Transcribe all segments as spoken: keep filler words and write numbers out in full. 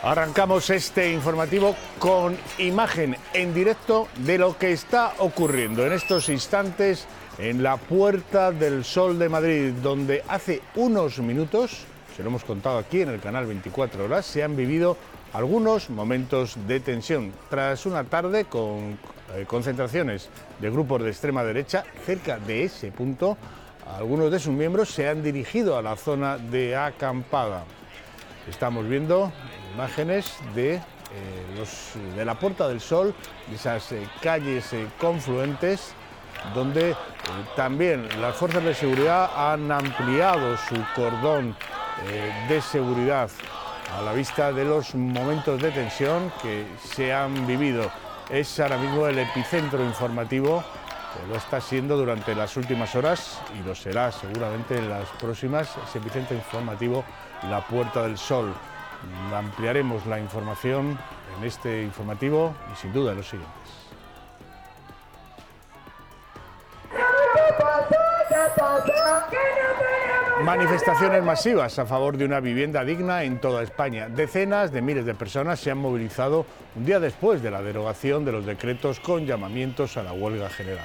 Arrancamos este informativo con imagen en directo de lo que está ocurriendo en estos instantes en la Puerta del Sol de Madrid, donde hace unos minutos, se lo hemos contado aquí en el canal veinticuatro horas, se han vivido algunos momentos de tensión tras una tarde con eh, concentraciones de grupos de extrema derecha. Cerca de ese punto, algunos de sus miembros se han dirigido a la zona de acampada. Estamos viendo imágenes de, eh, los, de la Puerta del Sol, de esas eh, calles eh, confluentes, donde eh, también las fuerzas de seguridad han ampliado su cordón eh, de seguridad a la vista de los momentos de tensión que se han vivido. Es ahora mismo el epicentro informativo, que lo está siendo durante las últimas horas y lo será seguramente en las próximas, ese epicentro informativo, la Puerta del Sol. Ampliaremos la información en este informativo y sin duda en los siguientes. Manifestaciones masivas a favor de una vivienda digna en toda España. Decenas de miles de personas se han movilizado un día después de la derogación de los decretos con llamamientos a la huelga general.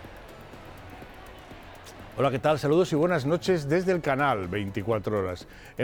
Hola, ¿qué tal? Saludos y buenas noches desde el canal veinticuatro horas.